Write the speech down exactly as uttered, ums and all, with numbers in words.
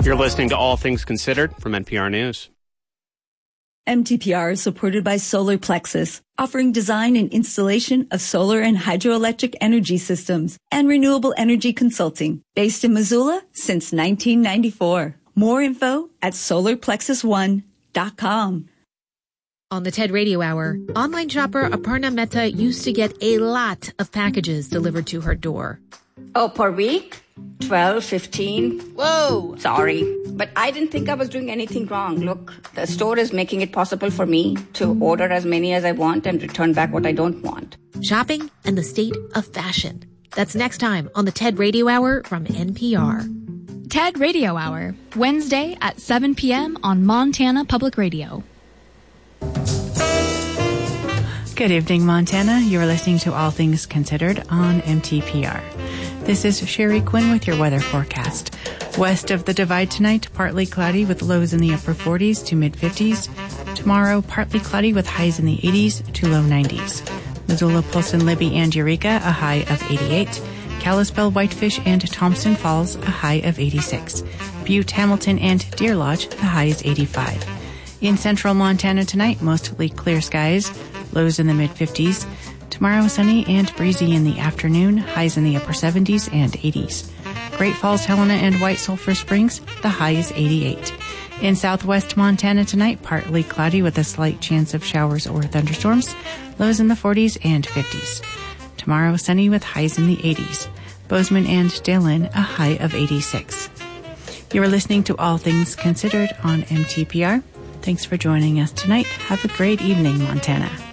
You're listening to All Things Considered from N P R News. M T P R is supported by Solar Plexus, offering design and installation of solar and hydroelectric energy systems and renewable energy consulting. Based in Missoula since nineteen ninety-four. More info at solar plexus one dot com. On the TED Radio Hour, online shopper Aparna Mehta used to get a lot of packages delivered to her door. Oh, per week? twelve, fifteen. Whoa! Sorry, but I didn't think I was doing anything wrong. Look, the store is making it possible for me to order as many as I want and return back what I don't want. Shopping and the state of fashion. That's next time on the TED Radio Hour from N P R. TED Radio Hour, Wednesday at seven p.m. on Montana Public Radio. Good evening, Montana. You are listening to All Things Considered on M T P R. This is Sherry Quinn with your weather forecast. West of the Divide tonight, partly cloudy with lows in the upper forties to mid-fifties. Tomorrow, partly cloudy with highs in the eighties to low nineties. Missoula, Polson, Libby, and Eureka, a high of eighty-eight. Kalispell, Whitefish, and Thompson Falls, a high of eighty-six. Butte, Hamilton, and Deer Lodge, the high is eighty-five. In central Montana tonight, mostly clear skies, lows in the mid-fifties. Tomorrow, sunny and breezy in the afternoon, highs in the upper seventies and eighties. Great Falls, Helena, and White Sulphur Springs, the high is eighty-eight. In southwest Montana tonight, partly cloudy with a slight chance of showers or thunderstorms, lows in the forties and fifties. Tomorrow, sunny with highs in the eighties. Bozeman and Dalen, a high of eighty-six. You are listening to All Things Considered on M T P R. Thanks for joining us tonight. Have a great evening, Montana.